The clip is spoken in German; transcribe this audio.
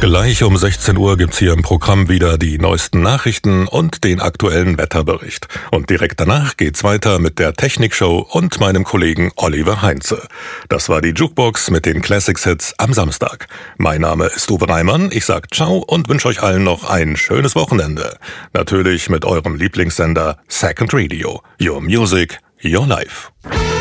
Gleich um 16 Uhr gibt's hier im Programm wieder die neuesten Nachrichten und den aktuellen Wetterbericht. Und direkt danach geht's weiter mit der Technikshow und meinem Kollegen Oliver Heinze. Das war die Jukebox mit den Classics-Hits am Samstag. Mein Name ist Uwe Reimann, ich sag ciao und wünsche euch allen noch ein schönes Wochenende. Natürlich mit eurem Lieblingssender Second Radio. Your Music, Your Life.